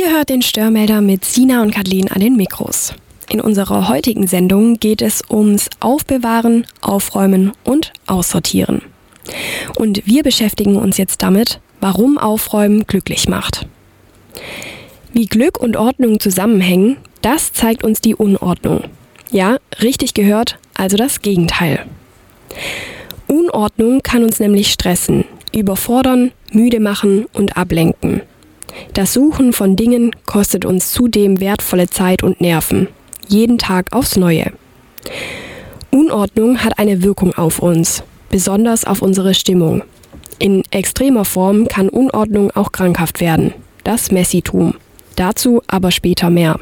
Ihr hört den Störmelder mit Sina und Kathleen an den Mikros. In unserer heutigen Sendung geht es ums Aufbewahren, Aufräumen und Aussortieren. Und wir beschäftigen uns jetzt damit, warum Aufräumen glücklich macht. Wie Glück und Ordnung zusammenhängen, das zeigt uns die Unordnung. Ja, richtig gehört, also das Gegenteil. Unordnung kann uns nämlich stressen, überfordern, müde machen und ablenken. Das Suchen von Dingen kostet uns zudem wertvolle Zeit und Nerven, jeden Tag aufs Neue. Unordnung hat eine Wirkung auf uns, besonders auf unsere Stimmung. In extremer Form kann Unordnung auch krankhaft werden, das Messitum. Dazu aber später mehr.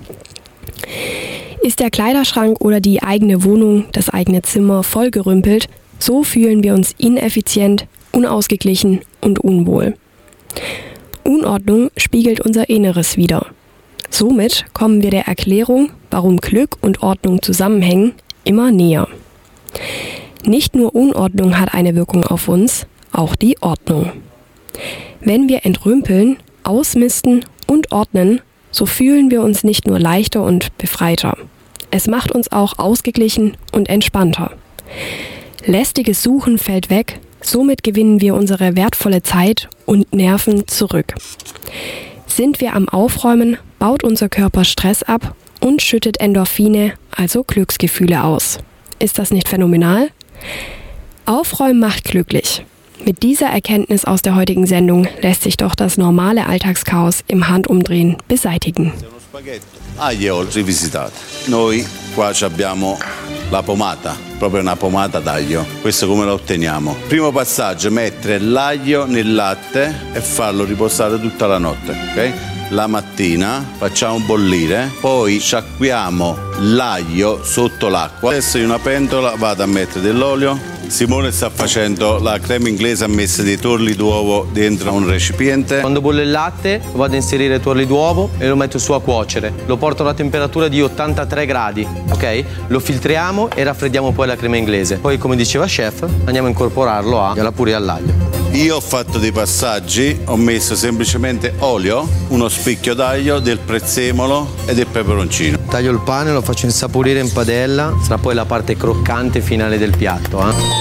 Ist der Kleiderschrank oder die eigene Wohnung, das eigene Zimmer vollgerümpelt, so fühlen wir uns ineffizient, unausgeglichen und unwohl. Unordnung spiegelt unser Inneres wider. Somit kommen wir der Erklärung, warum Glück und Ordnung zusammenhängen, immer näher. Nicht nur Unordnung hat eine Wirkung auf uns, auch die Ordnung. Wenn wir entrümpeln, ausmisten und ordnen, so fühlen wir uns nicht nur leichter und befreiter. Es macht uns auch ausgeglichen und entspannter. Lästiges Suchen fällt weg, somit gewinnen wir unsere wertvolle Zeit und Nerven zurück. Sind wir am Aufräumen, baut unser Körper Stress ab und schüttet Endorphine, also Glücksgefühle aus. Ist das nicht phänomenal? Aufräumen macht glücklich. Mit dieser Erkenntnis aus der heutigen Sendung lässt sich doch das normale Alltagschaos im Handumdrehen beseitigen. Aglio rivisitato. Noi qua abbiamo la pomata, proprio una pomata d'aglio. Questo come lo otteniamo? Primo passaggio, mettere l'aglio nel latte e farlo riposare tutta la notte, ok? La mattina facciamo bollire, poi sciacquiamo l'aglio sotto l'acqua. Adesso in una pentola vado a mettere dell'olio. Simone sta facendo la crema inglese, ha messo dei tuorli d'uovo dentro un recipiente. Quando bolle il latte vado a inserire i tuorli d'uovo e lo metto su a cuocere. Lo porto a una temperatura di 83 gradi, ok? Lo filtriamo e raffreddiamo poi la crema inglese. Poi, come diceva chef, andiamo a incorporarlo alla puria all'aglio. Io ho fatto dei passaggi, ho messo semplicemente olio, uno spicchio d'aglio, del prezzemolo e del peperoncino. Taglio il pane, lo faccio insaporire in padella, sarà poi la parte croccante finale del piatto.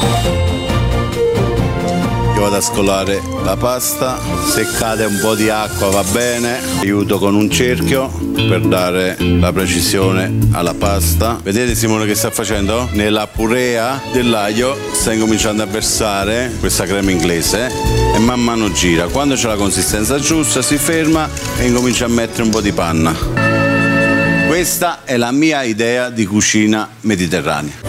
Io vado a scolare la pasta, se cade un po' di acqua va bene, aiuto con un cerchio per dare la precisione alla pasta. Vedete Simone che sta facendo? Nella purea dell'aglio sta incominciando a versare questa crema inglese e man mano gira. Quando c'è la consistenza giusta si ferma e incomincia a mettere un po' di panna. Questa è la mia idea di cucina mediterranea.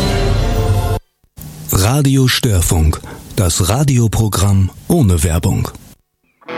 Radio Störfunk, das Radioprogramm ohne Werbung.